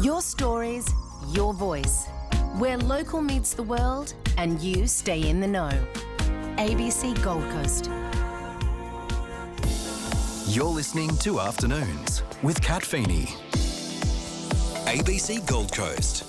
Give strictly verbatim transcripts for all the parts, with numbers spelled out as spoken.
Your stories, your voice. Where local meets the world and you stay in the know. A B C Gold Coast. You're listening to Afternoons with Kat Feeney. A B C Gold Coast.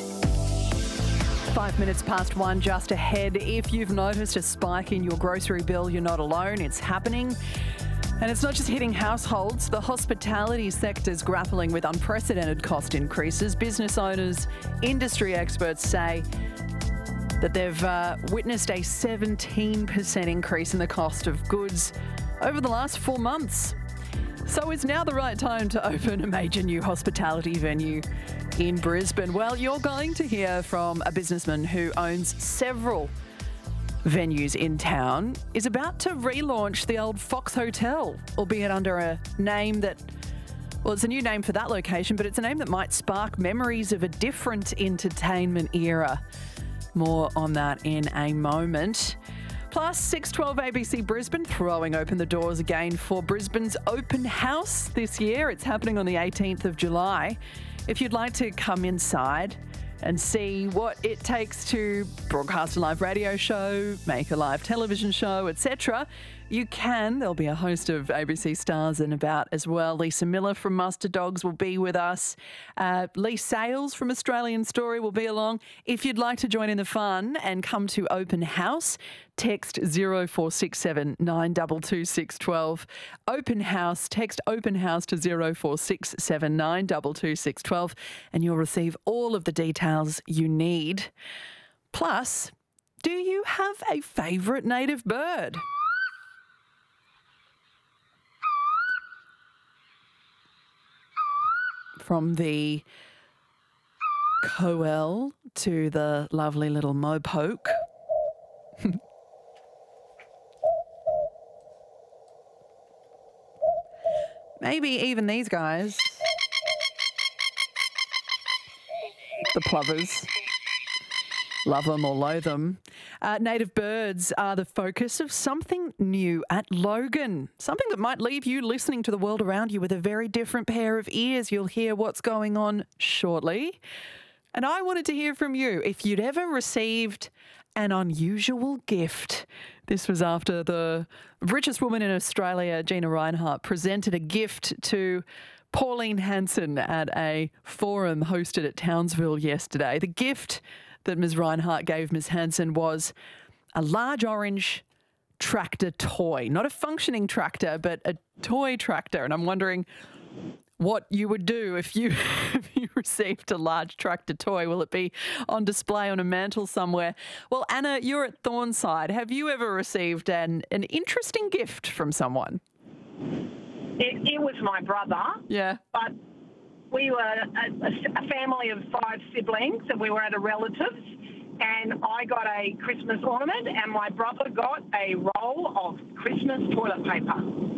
Five minutes past one, just ahead. If you've noticed a spike in your grocery bill, you're not alone. It's happening. And it's not just hitting households. The hospitality sector's grappling with unprecedented cost increases. Business owners, industry experts say that they've uh, witnessed a seventeen percent increase in the cost of goods over the last four months. So is now the right time to open a major new hospitality venue in Brisbane? Well, you're going to hear from a businessman who owns several venues in town, is about to relaunch the old Fox Hotel, albeit under a name that, well, it's a new name for that location, but it's a name that might spark memories of a different entertainment era. More on that in a moment. Plus, six twelve A B C Brisbane throwing open the doors again for Brisbane's open house this year. It's happening on the eighteenth of July. If you'd like to come inside and see what it takes to broadcast a live radio show, make a live television show, et cetera, you can. There'll be a host of A B C stars and about as well. Lisa Miller from Muster Dogs will be with us. Uh, Lee Sales from Australian Story will be along. If you'd like to join in the fun and come to open house, text zero four six seven nine two two six one two. Open house, text open house to zero four six seven nine two two six one two and you'll receive all of the details you need. Plus, do you have a favourite native bird? From the Coel to the lovely little mopoke. Maybe even these guys. The plovers. Love them or loathe them. Uh, native birds are the focus of something new at Logan. Something that might leave you listening to the world around you with a very different pair of ears. You'll hear what's going on shortly. And I wanted to hear from you if you'd ever received an unusual gift. This was after the richest woman in Australia, Gina Rinehart, presented a gift to Pauline Hanson at a forum hosted at Townsville yesterday. The gift that Miz Rinehart gave Miz Hanson was a large orange tractor toy. Not a functioning tractor, but a toy tractor. And I'm wondering what you would do if you if you received a large tractor toy. Will it be on display on a mantle somewhere? Well, Anna, you're at Thornside. Have you ever received an, an interesting gift from someone? It, it was my brother. Yeah. But we were a, a family of five siblings, and we were at a relative's, and I got a Christmas ornament, and my brother got a roll of Christmas toilet paper.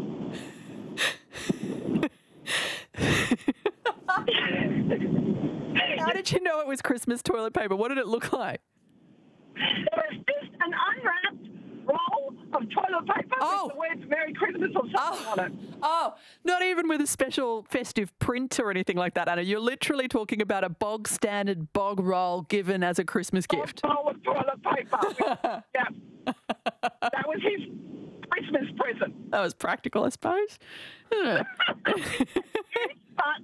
How did you know it was Christmas toilet paper? What did it look like? It was just an unwrapped roll of toilet paper Oh. with the words Merry Christmas or something Oh. on it. Oh, not even with a special festive print or anything like that, Anna. You're literally talking about a bog standard bog roll given as a Christmas gift. A roll of toilet paper. Yeah. That was his Christmas present. That was practical, I suppose. Yeah. But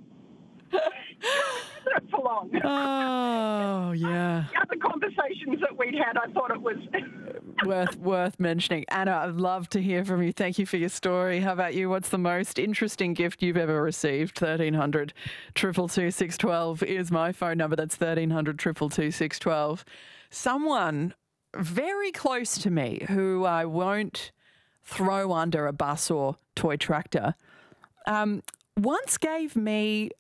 not for long. Oh, yeah. The other conversations that we'd had, I thought it was worth worth mentioning. Anna, I'd love to hear from you. Thank you for your story. How about you? What's the most interesting gift you've ever received? thirteen hundred, two two two, six one two is my phone number. That's thirteen hundred, two two two, six one two. Someone very close to me who I won't throw under a bus or toy tractor um, once gave me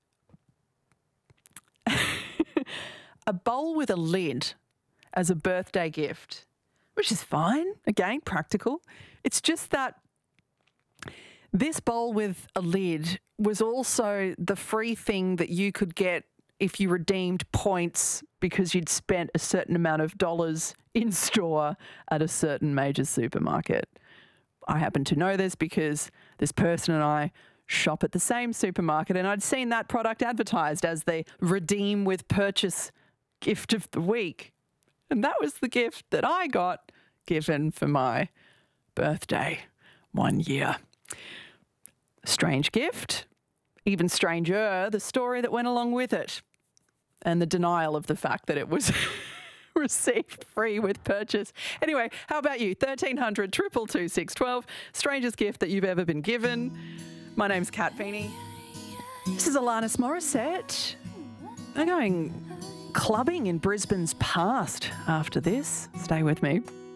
a bowl with a lid as a birthday gift, which is fine. Again, practical. It's just that this bowl with a lid was also the free thing that you could get if you redeemed points because you'd spent a certain amount of dollars in store at a certain major supermarket. I happen to know this because this person and I shop at the same supermarket, and I'd seen that product advertised as the redeem with purchase gift of the week. And that was the gift that I got given for my birthday one year. Strange gift. Even stranger, the story that went along with it and the denial of the fact that it was received free with purchase. Anyway, how about you? thirteen hundred, two two two, six one two. Strangest gift that you've ever been given. My name's Kat Feeney. This is Alanis Morissette. They're going clubbing in Brisbane's past after this. Stay with me.